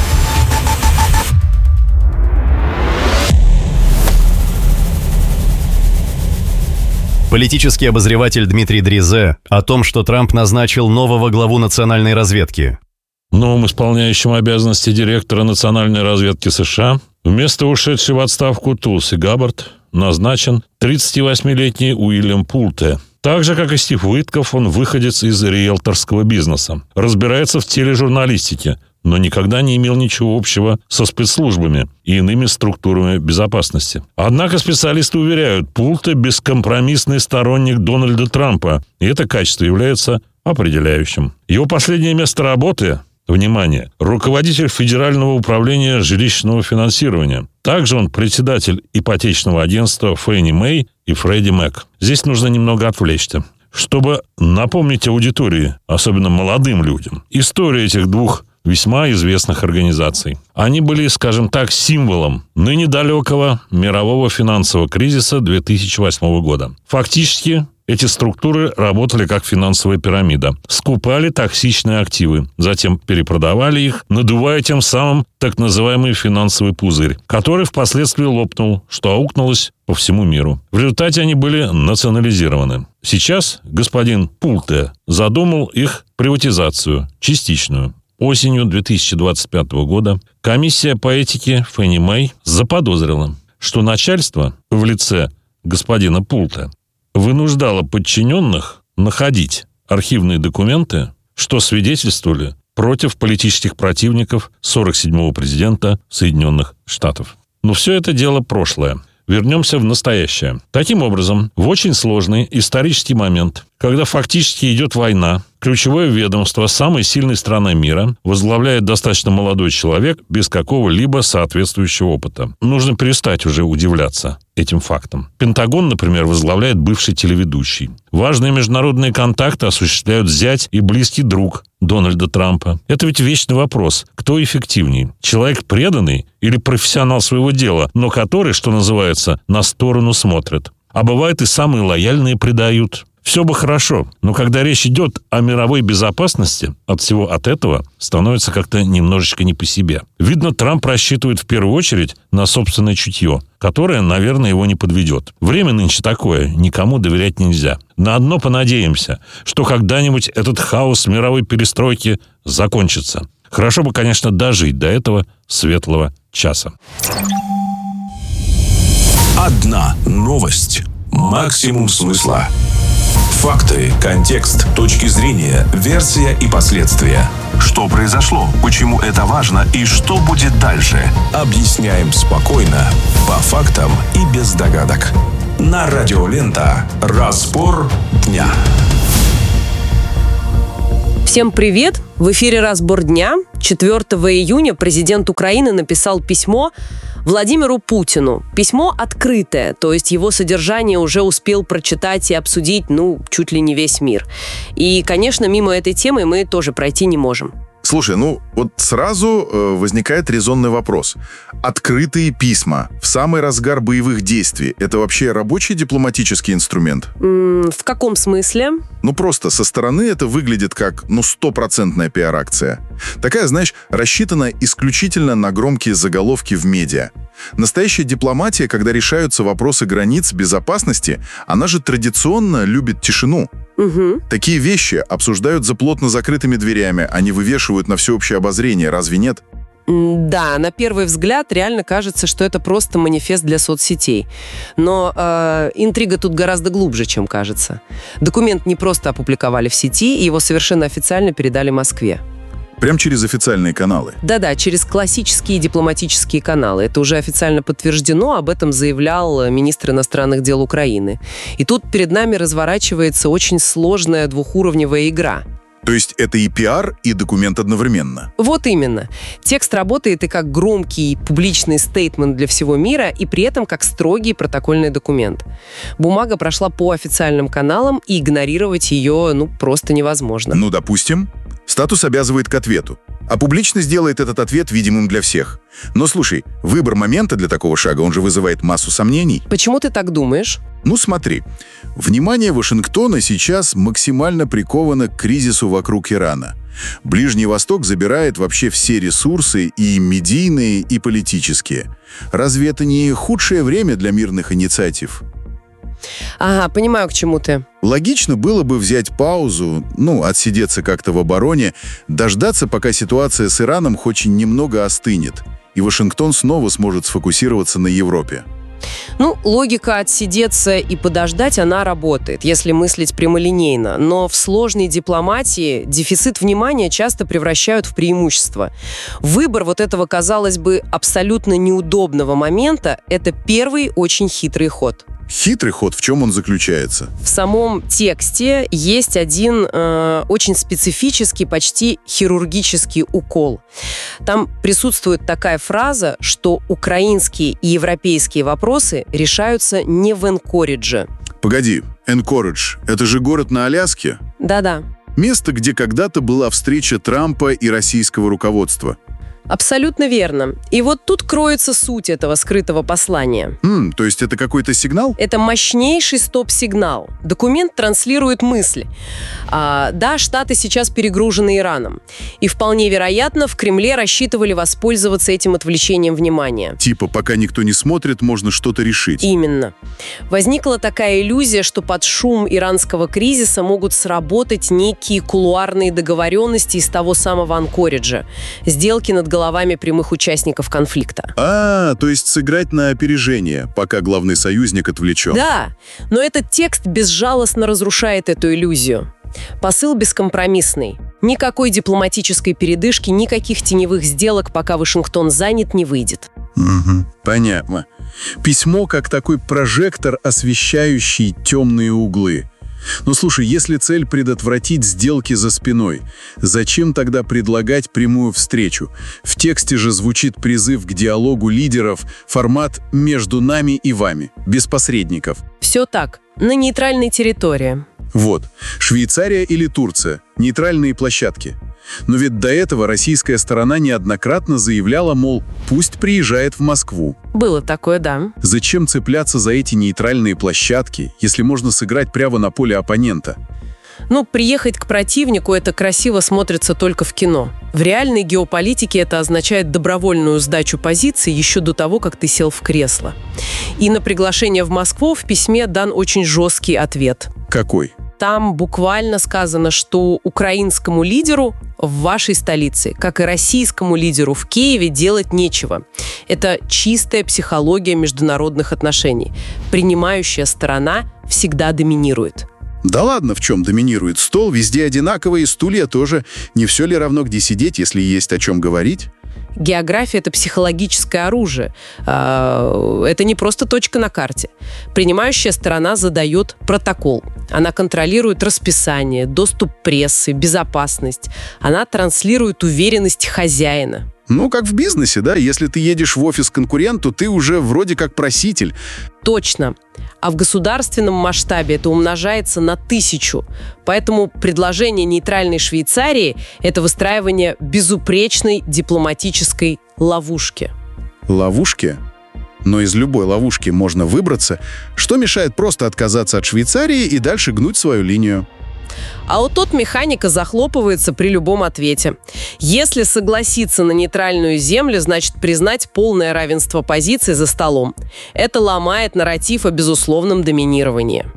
Политический обозреватель Дмитрий Дризе о том, что Трамп назначил нового главу национальной разведки. Новым исполняющим обязанности директора национальной разведки США вместо ушедшей в отставку Тулси Габбард назначен 38-летний Уильям Пулте. Так же, как и Стив Уитков, он выходец из риэлторского бизнеса. Разбирается в тележурналистике, но никогда не имел ничего общего со спецслужбами и иными структурами безопасности. Однако специалисты уверяют, Пулте – бескомпромиссный сторонник Дональда Трампа, и это качество является определяющим. Его последнее место работы – внимание, руководитель Федерального управления жилищного финансирования. Также он председатель ипотечного агентства Фенни Мэй и Фредди Мэк. Здесь нужно немного отвлечься, чтобы напомнить аудитории, особенно молодым людям, историю этих двух весьма известных организаций. Они были, скажем так, символом ныне далекого мирового финансового кризиса 2008 года. Фактически, эти структуры работали как финансовая пирамида. Скупали токсичные активы, затем перепродавали их, надувая тем самым так называемый финансовый пузырь, который впоследствии лопнул, что аукнулось по всему миру. В результате они были национализированы. Сейчас господин Пулте задумал их приватизацию, частичную. Осенью 2025 года комиссия по этике Фенни Мэй заподозрила, что начальство в лице господина Пулте вынуждало подчиненных находить архивные документы, что свидетельствовали против политических противников 47-го президента Соединенных Штатов. Но все это дело прошлое. Вернемся в настоящее. Таким образом, в очень сложный исторический момент когда фактически идет война, ключевое ведомство самой сильной страны мира возглавляет достаточно молодой человек без какого-либо соответствующего опыта. Нужно перестать уже удивляться этим фактам. Пентагон, например, возглавляет бывший телеведущий. Важные международные контакты осуществляют зять и близкий друг Дональда Трампа. Это ведь вечный вопрос. Кто эффективнее? Человек преданный или профессионал своего дела, но который, что называется, на сторону смотрит? А бывает и самые лояльные предают. Все бы хорошо, но когда речь идет о мировой безопасности, от этого становится как-то немножечко не по себе. Видно, Трамп рассчитывает в первую очередь на собственное чутье, которое, наверное, его не подведет. Время нынче такое, никому доверять нельзя. На одно понадеемся, что когда-нибудь этот хаос мировой перестройки закончится. Хорошо бы, конечно, дожить до этого светлого часа. Одна новость. Максимум смысла. Факты, контекст, точки зрения, версия и последствия. Что произошло, почему это важно и что будет дальше? Объясняем спокойно, по фактам и без догадок. На Радио Лента. Разбор дня. Всем привет! В эфире «Разбор дня». 4 июня президент Украины написал письмо Владимиру Путину. Письмо открытое, то есть его содержание уже успел прочитать и обсудить, чуть ли не весь мир. И, конечно, мимо этой темы мы тоже пройти не можем. Слушай, вот сразу возникает резонный вопрос. Открытые письма в самый разгар боевых действий – это вообще рабочий дипломатический инструмент? В каком смысле? Просто со стороны это выглядит как, 100% пиар-акция. Такая, рассчитанная исключительно на громкие заголовки в медиа. Настоящая дипломатия, когда решаются вопросы границ безопасности, она же традиционно любит тишину. Угу. Такие вещи обсуждают за плотно закрытыми дверями, они вывешивают на всеобщее обозрение, разве нет? Да, на первый взгляд реально кажется, что это просто манифест для соцсетей. Но интрига тут гораздо глубже, чем кажется. Документ не просто опубликовали в сети, его совершенно официально передали Москве. Прям через официальные каналы? Да-да, через классические дипломатические каналы. Это уже официально подтверждено, об этом заявлял министр иностранных дел Украины. И тут перед нами разворачивается очень сложная двухуровневая игра. То есть это и пиар, и документ одновременно? Вот именно. Текст работает и как громкий публичный стейтмент для всего мира, и при этом как строгий протокольный документ. Бумага прошла по официальным каналам, и игнорировать ее, просто невозможно. Допустим. Статус обязывает к ответу. А публичность делает этот ответ видимым для всех. Но слушай, выбор момента для такого шага, он же вызывает массу сомнений. Почему ты так думаешь? Смотри. Внимание Вашингтона сейчас максимально приковано к кризису вокруг Ирана. Ближний Восток забирает вообще все ресурсы, и медийные, и политические. Разве это не худшее время для мирных инициатив? Ага, понимаю, к чему ты. Логично было бы взять паузу, отсидеться как-то в обороне, дождаться, пока ситуация с Ираном хоть немного остынет, и Вашингтон снова сможет сфокусироваться на Европе. Логика отсидеться и подождать, она работает, если мыслить прямолинейно. Но в сложной дипломатии дефицит внимания часто превращают в преимущество. Выбор этого, казалось бы, абсолютно неудобного момента – это первый очень хитрый ход. Хитрый ход, в чем он заключается? В самом тексте есть один очень специфический, почти хирургический укол. Там присутствует такая фраза, что украинские и европейские вопросы решаются не в Энкоридже. Погоди, Энкоридж – это же город на Аляске? Да-да. Место, где когда-то была встреча Трампа и российского руководства. Абсолютно верно. И вот тут кроется суть этого скрытого послания. То есть это какой-то сигнал? Это мощнейший стоп-сигнал. Документ транслирует мысль. Да, Штаты сейчас перегружены Ираном. И вполне вероятно, в Кремле рассчитывали воспользоваться этим отвлечением внимания. Типа, пока никто не смотрит, можно что-то решить. Именно. Возникла такая иллюзия, что под шум иранского кризиса могут сработать некие кулуарные договоренности из того самого Анкориджа. Сделки над головами прямых участников конфликта. То есть сыграть на опережение, пока главный союзник отвлечен. Да, но этот текст безжалостно разрушает эту иллюзию. Посыл бескомпромиссный. Никакой дипломатической передышки, никаких теневых сделок, пока Вашингтон занят, не выйдет. Угу, понятно. Письмо как такой прожектор, освещающий темные углы. Но слушай, если цель предотвратить сделки за спиной, зачем тогда предлагать прямую встречу? В тексте же звучит призыв к диалогу лидеров, формат «между нами и вами», без посредников. Все так, на нейтральной территории. Вот, Швейцария или Турция – нейтральные площадки. Но ведь до этого российская сторона неоднократно заявляла, мол, пусть приезжает в Москву. Было такое, да. Зачем цепляться за эти нейтральные площадки, если можно сыграть прямо на поле оппонента? Приехать к противнику – это красиво смотрится только в кино. В реальной геополитике это означает добровольную сдачу позиций еще до того, как ты сел в кресло. И на приглашение в Москву в письме дан очень жесткий ответ. Какой? Там буквально сказано, что украинскому лидеру в вашей столице, как и российскому лидеру в Киеве, делать нечего. Это чистая психология международных отношений. Принимающая сторона всегда доминирует. Да ладно, в чем доминирует? Стол везде одинаковый, стулья тоже. Не все ли равно, где сидеть, если есть о чем говорить? География – это психологическое оружие. Это не просто точка на карте. Принимающая сторона задает протокол. Она контролирует расписание, доступ прессы, безопасность. Она транслирует уверенность хозяина. Как в бизнесе, да? Если ты едешь в офис к конкуренту, ты уже вроде как проситель. Точно. А в государственном масштабе это умножается на 1000. Поэтому предложение нейтральной Швейцарии – это выстраивание безупречной дипломатической ловушки. Ловушки? Но из любой ловушки можно выбраться. Что мешает просто отказаться от Швейцарии и дальше гнуть свою линию? А вот тут механика захлопывается при любом ответе. Если согласиться на нейтральную землю, значит признать полное равенство позиций за столом. Это ломает нарратив о безусловном доминировании.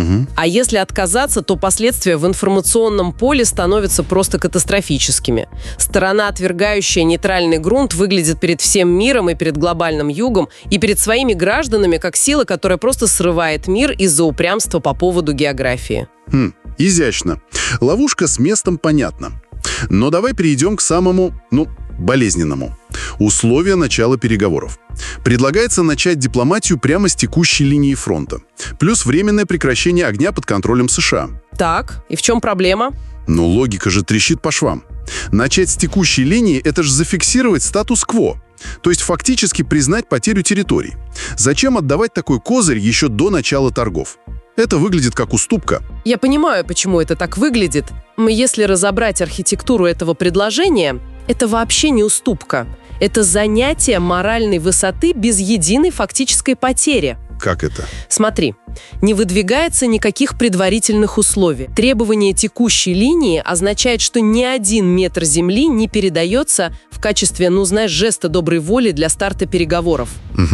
А если отказаться, то последствия в информационном поле становятся просто катастрофическими. Сторона, отвергающая нейтральный грунт, выглядит перед всем миром и перед глобальным югом, и перед своими гражданами как сила, которая просто срывает мир из-за упрямства по поводу географии. Изящно. Ловушка с местом понятна. Но давай перейдем к самому, болезненному. Условия начала переговоров. Предлагается начать дипломатию прямо с текущей линии фронта. Плюс временное прекращение огня под контролем США. Так, и в чем проблема? Логика же трещит по швам. Начать с текущей линии – это же зафиксировать статус-кво. То есть фактически признать потерю территорий. Зачем отдавать такой козырь еще до начала торгов? Это выглядит как уступка. Я понимаю, почему это так выглядит. Но если разобрать архитектуру этого предложения, это вообще не уступка. Это занятие моральной высоты без единой фактической потери. Как это? Смотри, не выдвигается никаких предварительных условий. Требование текущей линии означает, что ни 1 метр земли не передается в качестве, жеста доброй воли для старта переговоров.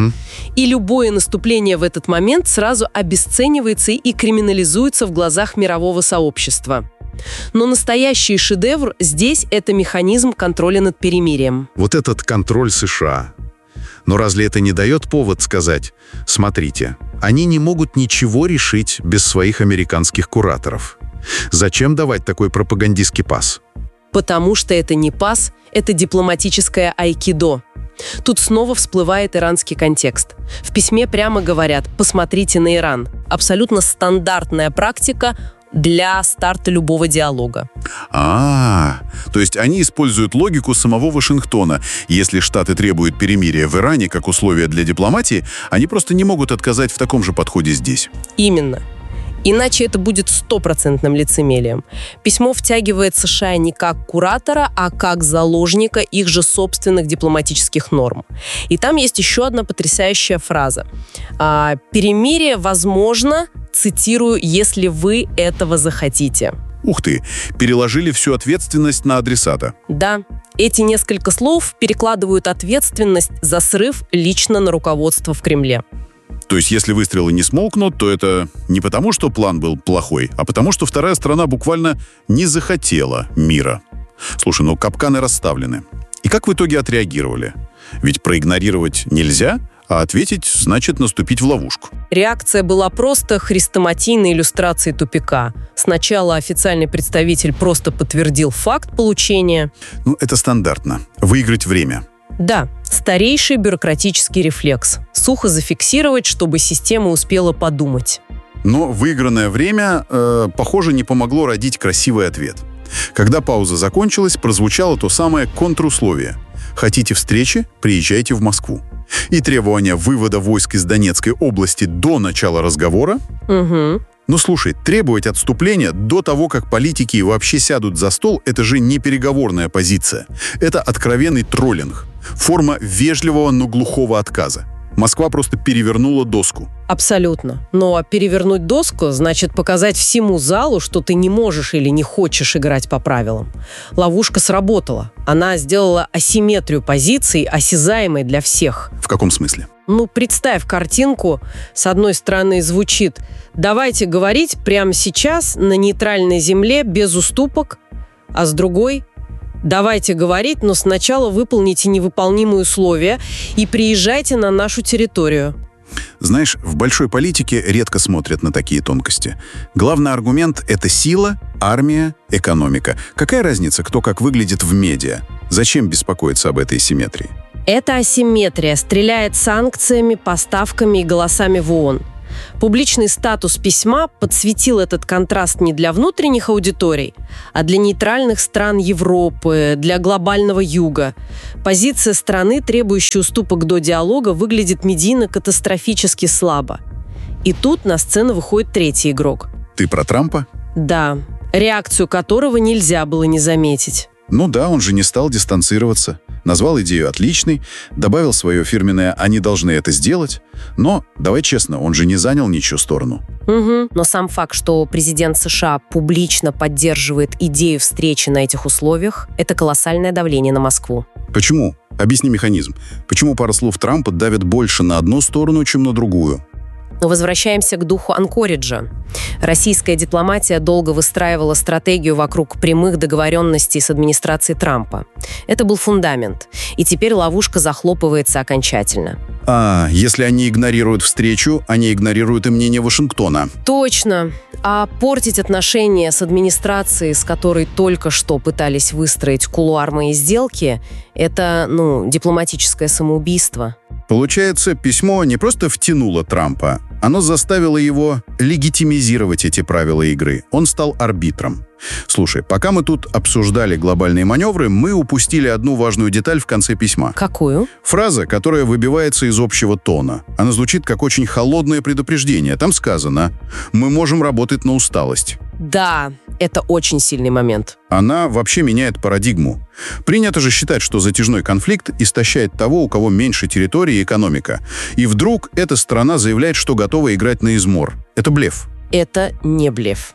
И любое наступление в этот момент сразу обесценивается и криминализуется в глазах мирового сообщества. Но настоящий шедевр здесь – это механизм контроля над перемирием. Вот этот контроль США. Но разве это не дает повод сказать: смотрите, они не могут ничего решить без своих американских кураторов? Зачем давать такой пропагандистский пас? Потому что это не пас, это дипломатическое айкидо. Тут снова всплывает иранский контекст. В письме прямо говорят: посмотрите на Иран. Абсолютно стандартная практика для старта любого диалога. То есть они используют логику самого Вашингтона. Если Штаты требуют перемирия в Иране как условие для дипломатии, они просто не могут отказать в таком же подходе здесь. Именно. Иначе это будет 100% лицемерием. Письмо втягивает США не как куратора, а как заложника их же собственных дипломатических норм. И там есть еще одна потрясающая фраза. «Перемирие возможно, цитирую, если вы этого захотите». Ух ты, переложили всю ответственность на адресата. Да, эти несколько слов перекладывают ответственность за срыв лично на руководство в Кремле. То есть, если выстрелы не смолкнут, то это не потому, что план был плохой, а потому, что вторая страна буквально не захотела мира. Слушай, капканы расставлены. И как в итоге отреагировали? Ведь проигнорировать нельзя, а ответить значит наступить в ловушку. Реакция была просто хрестоматийной иллюстрацией тупика. Сначала официальный представитель просто подтвердил факт получения. Это стандартно. Выиграть время. Да, старейший бюрократический рефлекс. Сухо зафиксировать, чтобы система успела подумать. Но выигранное время, похоже, не помогло родить красивый ответ. Когда пауза закончилась, прозвучало то самое контрусловие. Хотите встречи? Приезжайте в Москву. И требование вывода войск из Донецкой области до начала разговора. Угу. Ну, слушай, требовать отступления до того, как политики вообще сядут за стол, это же не переговорная позиция. Это откровенный троллинг. Форма вежливого, но глухого отказа. Москва просто перевернула доску. Абсолютно. Но перевернуть доску значит показать всему залу, что ты не можешь или не хочешь играть по правилам. Ловушка сработала. Она сделала асимметрию позиций осязаемой для всех. В каком смысле? Ну, представь картинку. С одной стороны звучит: давайте говорить прямо сейчас на нейтральной земле без уступок, а с другой: давайте говорить, но сначала выполните невыполнимые условия и приезжайте на нашу территорию. Знаешь, в большой политике редко смотрят на такие тонкости. Главный аргумент — это сила, армия, экономика. Какая разница, кто как выглядит в медиа? Зачем беспокоиться об этой симметрии? Эта асимметрия стреляет санкциями, поставками и голосами в ООН. Публичный статус письма подсветил этот контраст не для внутренних аудиторий, а для нейтральных стран Европы, для глобального юга. Позиция страны, требующая уступок до диалога, выглядит медийно катастрофически слабо. И тут на сцену выходит третий игрок. Ты про Трампа? Да, реакцию которого нельзя было не заметить. Ну да, он же не стал дистанцироваться. Назвал идею отличной, добавил свое фирменное «они должны это сделать». Но, давай честно, он же не занял ничью сторону. Угу. Но сам факт, что президент США публично поддерживает идею встречи на этих условиях, это колоссальное давление на Москву. Почему? Объясни механизм. Почему пара слов Трампа давят больше на одну сторону, чем на другую? Но возвращаемся к духу Анкориджа. Российская дипломатия долго выстраивала стратегию вокруг прямых договоренностей с администрацией Трампа. Это был фундамент. И теперь ловушка захлопывается окончательно. А если они игнорируют встречу, они игнорируют и мнение Вашингтона. Точно. А портить отношения с администрацией, с которой только что пытались выстроить кулуарные сделки, это, дипломатическое самоубийство. Получается, письмо не просто втянуло Трампа, оно заставило его легитимизировать эти правила игры. Он стал арбитром. Слушай, пока мы тут обсуждали глобальные маневры, мы упустили одну важную деталь в конце письма. Какую? Фраза, которая выбивается из общего тона. Она звучит как очень холодное предупреждение. Там сказано: «Мы можем работать на усталость». Да, это очень сильный момент. Она вообще меняет парадигму. Принято же считать, что затяжной конфликт истощает того, у кого меньше территории и экономика. И вдруг эта страна заявляет, что готова играть на измор. Это блеф. Это не блеф.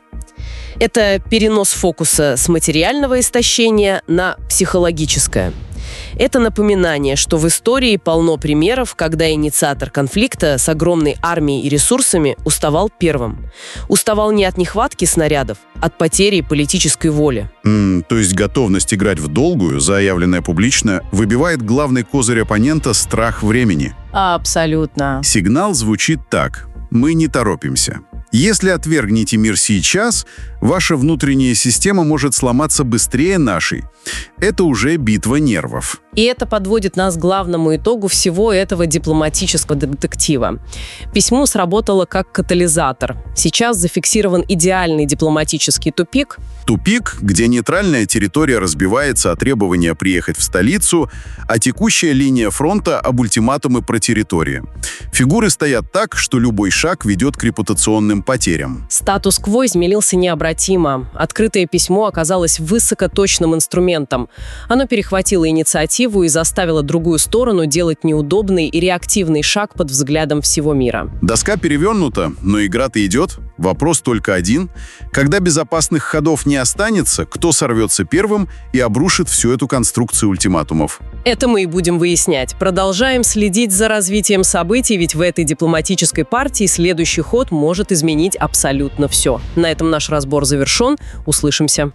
Это перенос фокуса с материального истощения на психологическое. Это напоминание, что в истории полно примеров, когда инициатор конфликта с огромной армией и ресурсами уставал первым. Уставал не от нехватки снарядов, от потери политической воли. То есть готовность играть в долгую, заявленная публично, выбивает главный козырь оппонента — страх времени. Абсолютно. Сигнал звучит так: мы не торопимся. Если отвергнете мир сейчас, ваша внутренняя система может сломаться быстрее нашей. Это уже битва нервов. И это подводит нас к главному итогу всего этого дипломатического детектива. Письмо сработало как катализатор. Сейчас зафиксирован идеальный дипломатический тупик. Тупик, где нейтральная территория разбивается от требования приехать в столицу, а текущая линия фронта об ультиматумы про территорию. Фигуры стоят так, что любой шаг ведет к репутационным потерям. Статус-кво изменился необратимо. Открытое письмо оказалось высокоточным инструментом. Оно перехватило инициативу и заставило другую сторону делать неудобный и реактивный шаг под взглядом всего мира. Доска перевернута, но игра-то идет. Вопрос только один: когда безопасных ходов не останется, кто сорвется первым и обрушит всю эту конструкцию ультиматумов? Это мы и будем выяснять. Продолжаем следить за развитием событий, ведь в этой дипломатической партии следующий ход может изменить абсолютно все. На этом наш разбор завершен. Услышимся.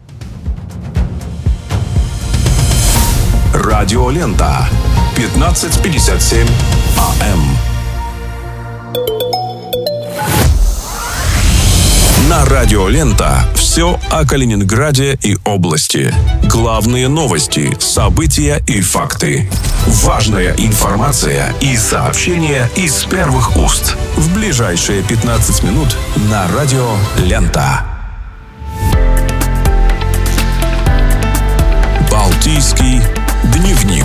Радиолента. 15:57 АМ. На Радиолента. Все о Калининграде и области. Главные новости, события и факты. Важная информация и сообщения из первых уст. В ближайшие 15 минут на радио «Лента». Балтийский дневник.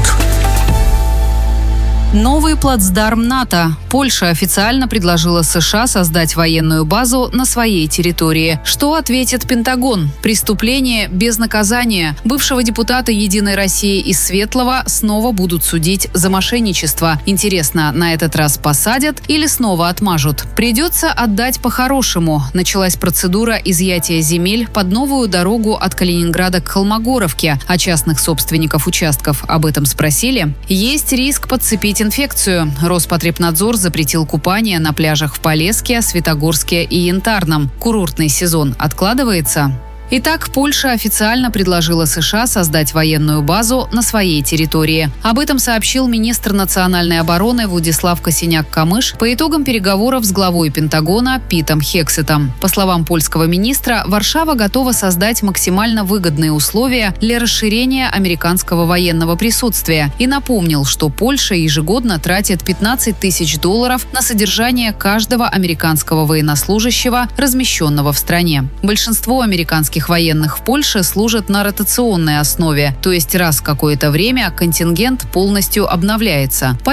Новый плацдарм НАТО. Польша официально предложила США создать военную базу на своей территории. Что ответит Пентагон? Преступление без наказания. Бывшего депутата «Единой России» из Светлого снова будут судить за мошенничество. Интересно, на этот раз посадят или снова отмажут? Придется отдать по-хорошему. Началась процедура изъятия земель под новую дорогу от Калининграда к Холмогоровке. А частных собственников участков об этом спросили. Есть риск подцепить инфекцию. Роспотребнадзор запретил купание на пляжах в Полеске, Светогорске и Янтарном. Курортный сезон откладывается. Итак, Польша официально предложила США создать военную базу на своей территории. Об этом сообщил министр национальной обороны Владислав Косиняк-Камыш по итогам переговоров с главой Пентагона Питом Хексетом. По словам польского министра, Варшава готова создать максимально выгодные условия для расширения американского военного присутствия и напомнил, что Польша ежегодно тратит $15 тысяч на содержание каждого американского военнослужащего, размещенного в стране. Большинство американских военных в Польше служат на ротационной основе, то есть раз в какое-то время контингент полностью обновляется.